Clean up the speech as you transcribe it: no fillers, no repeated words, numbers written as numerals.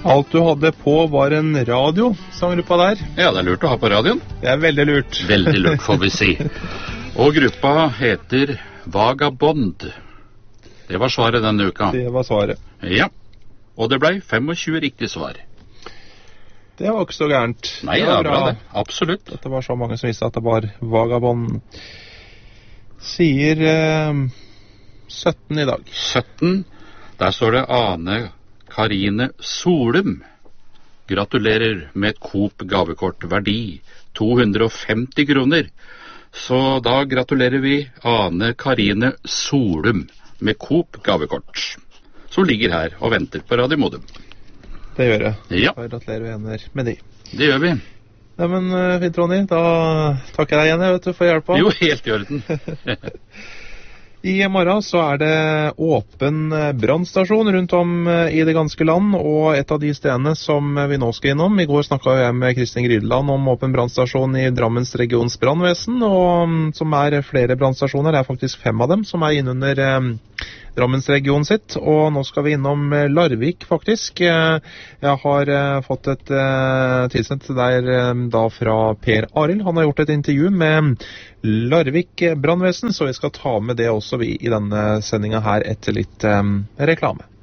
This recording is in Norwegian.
Alt du hadde på var en radio, sang gruppa der. Ja, det lurt å ha på radioen. Det veldig lurt. Veldig lurt, får vi si. Og gruppa heter Vagabond. Det var svaret denne uka. Det var svaret. Ja, og det ble 25 riktig svar. Det var ikke så gærent. Nei, det var bra det. Absolutt. At det var så mange som visste at det var Vagabond. Sier 17 i dag. 17, der står det Ane Karine Solum. Gratulerer med et Coop gavekort, verdi 250 kroner. Så da gratulerer vi Ane Karine Solum med Coop gavekort, som ligger her og venter på Radio Modum. Det gjør jeg. Ja. Da gratulerer vi henne med de. Det gjør vi. Ja, men fint, Ronny. Da takker jeg deg igjen, vet du, for hjelpa. Jo, helt i orden. I morgen så det åpen brannstasjon rundt om i det ganske land, og et av de stedene som vi nå skal innom. I går snakket jeg med Kristin Grydeland om åpen brannstasjon i Drammens regions brannvesen, og som flere brannstasjoner, det faktisk 5 av dem som innunder Drammens region sitt, og nå skal vi innom Larvik faktisk. Jeg har fått et tilsendt der da fra Per Arild. Han har gjort et intervju med Larvik brannvesen, så vi skal ta med det også i denne sendingen her etter litt reklame.